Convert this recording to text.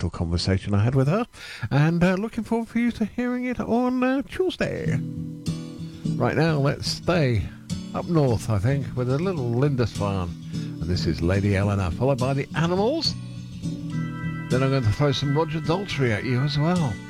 little conversation I had with her, and looking forward for you to hearing it on Tuesday. Right now, let's stay up north, I think, with a little Lindisfarne. And this is Lady Eleanor, followed by the Animals. Then I'm going to throw some Roger Daltrey at you as well.